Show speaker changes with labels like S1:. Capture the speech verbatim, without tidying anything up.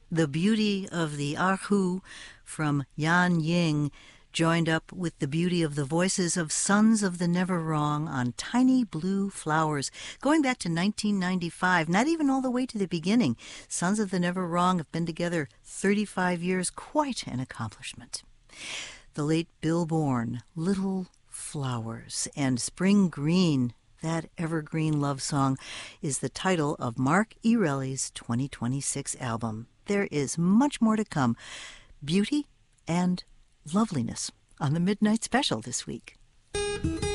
S1: The beauty of the Erhu from Yan Ying joined up with the beauty of the voices of Sons of the Never Wrong on Tiny Blue Flowers, going back to nineteen ninety-five, not even all the way to the beginning. Sons of the Never Wrong have been together thirty-five years, quite an accomplishment. The late Bill Bourne, Little Flowers, and Spring Green, that evergreen love song, is the title of Mark Erelli's twenty twenty-six album. There is much more to come. Beauty and loveliness on the Midnight Special this week.